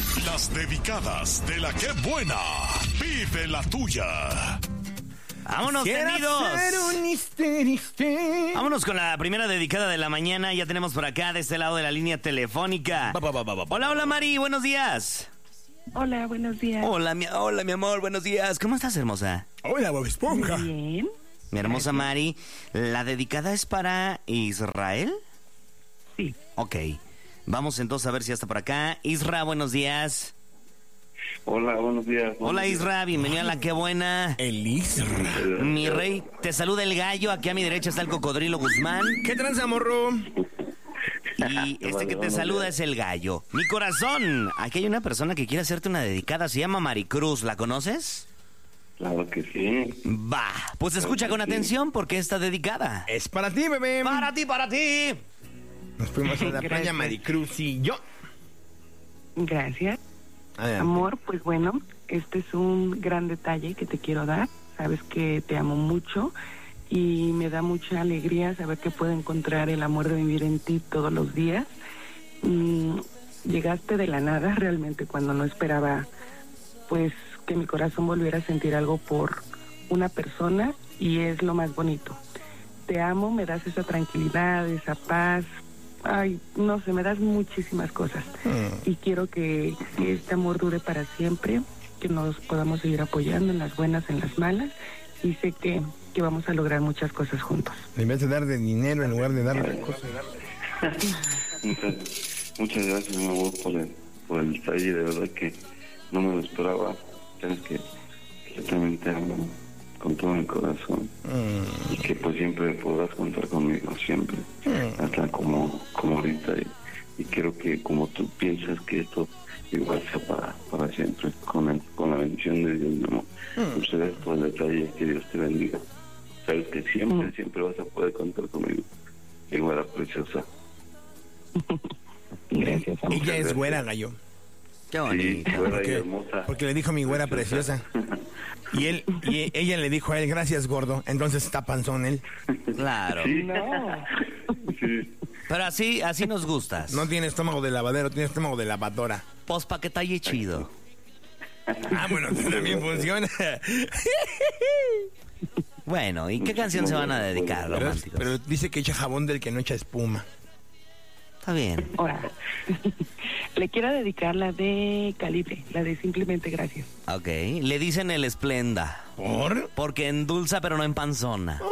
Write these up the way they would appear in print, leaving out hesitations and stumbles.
Las dedicadas de la que buena. Vive la tuya. ¡Vámonos, tendidos! Vámonos con la primera dedicada de la mañana. Ya tenemos por acá, de este lado de la línea telefónica. Hola, hola, Mari, buenos días. Hola, buenos días. Hola, mi amor, buenos días. ¿Cómo estás, hermosa? Hola, Bob Esponja. Bien. Mi hermosa Mari, ¿la dedicada es para Israel? Sí. Ok. Vamos entonces a ver si ya está por acá. Isra, buenos días. Hola, buenos días. Hola, Isra, bienvenida a la que buena. El Isra. Mi rey, te saluda el gallo. Aquí a mi derecha está el cocodrilo Guzmán. ¿Qué tranza, morro? Y este que te saluda es el gallo. Mi corazón, aquí hay una persona que quiere hacerte una dedicada. Se llama Maricruz, ¿la conoces? Claro que sí. Va, pues escucha con atención porque está dedicada. Es para ti, bebé. Para ti, para ti. Nos fuimos a la Gracias. playa Maricruz y yo. Gracias. Adelante. Amor, pues bueno, este es un gran detalle que te quiero dar. Sabes que te amo mucho y me da mucha alegría saber que puedo encontrar el amor de vivir en ti todos los días. Llegaste de la nada realmente cuando no esperaba, pues, que mi corazón volviera a sentir algo por una persona y es lo más bonito. Te amo, me das esa tranquilidad, esa paz. Ay, no sé, me das muchísimas cosas. Y quiero que este amor dure para siempre, que nos podamos seguir apoyando en las buenas, en las malas. Y sé que vamos a lograr muchas cosas juntos. En vez de dar de dinero, en lugar de darle cosas. Muchas gracias, mi amor, por el detalle. De verdad que no me lo esperaba. Sabes que yo también te amo con todo mi corazón. Y que pues siempre podrás contar conmigo, siempre. Hasta como ahorita. Y quiero que como tú piensas que esto igual sea para siempre, con la bendición de Dios, mi amor. Muchas gracias por el detalle, que Dios te bendiga. Sabes que siempre vas a poder contar conmigo. Igual, preciosa. Gracias, amor. Ella es güera, gallo. Qué Sí, bonito. güera y Porque, hermosa. porque le dijo mi güera preciosa. Y ella le dijo a él, gracias, gordo. Entonces está panzón él. Claro. Sí. No. Sí. Pero así nos gustas. No tiene estómago de lavadero, tiene estómago de lavadora. Pues pa' que talle chido. Ah, bueno, también funciona. Bueno, ¿y qué canción se van a dedicar, Pero, románticos? pero dice que echa jabón del que no echa espuma. Está bien. Ahora, le quiero dedicar la de Calibre, la de Simplemente Gracias. Ok. Le dicen el Esplenda. ¿Por? Porque endulza pero no empanzona.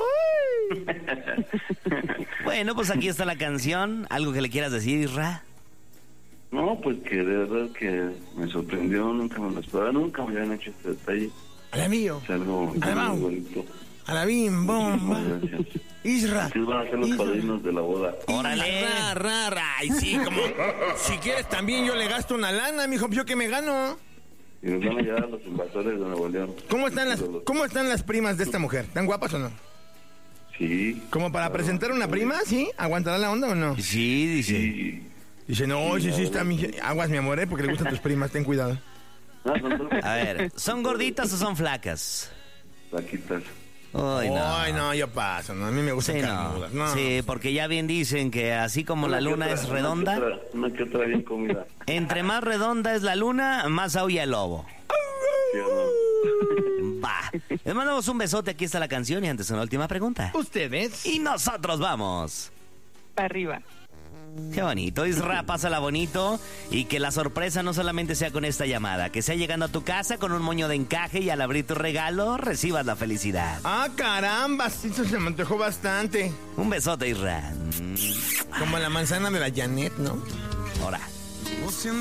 Bueno, pues aquí está la canción. ¿Algo que le quieras decir, Isra? No, pues que de verdad que me sorprendió, nunca me lo esperaba, nunca me habían hecho este detalle. A la mío. Es algo muy bonito. A la bim, bomba. Gracias. Isra. Ustedes van a ser los padrinos de la boda. ¡Órale! Ay, sí, como si quieres también yo le gasto una lana, mijo, yo que me gano. Y nos van a llevar a los invasores de Nuevo León. ¿Cómo están las primas de esta mujer? ¿Están guapas o no? Sí. ¿Como para presentar una prima? ¿Sí? ¿Aguantará la onda o no? Sí, dice. Sí. Dice, no, sí está aguas, mi amor, porque le gustan tus primas, ten cuidado. A ver, ¿son gorditas o son flacas? Flaquitas. Ay, no. Ay, no, yo paso, no, a mí me gustan Sí, no. carnudas. No. Sí, porque ya bien dicen que así como la luna es redonda, Una que otra bien comida. entre más redonda es la luna, más aúlla el lobo. ¿Sí o no? Va. Les mandamos un besote, aquí está la canción y antes una última pregunta. ¿Ustedes? Y nosotros vamos. Para arriba. Qué bonito, Isra, pásala bonito y que la sorpresa no solamente sea con esta llamada, que sea llegando a tu casa con un moño de encaje y al abrir tu regalo recibas la felicidad. Ah, caramba, eso se me antojó bastante. Un besote, Isra. Como la manzana de la Janet, ¿no? Ahora.